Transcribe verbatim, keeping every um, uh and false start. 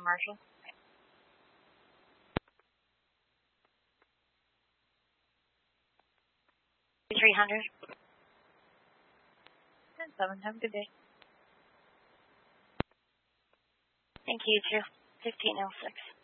commercial. three hundred. seven, have a good day. Thank you, too. fifteen oh six.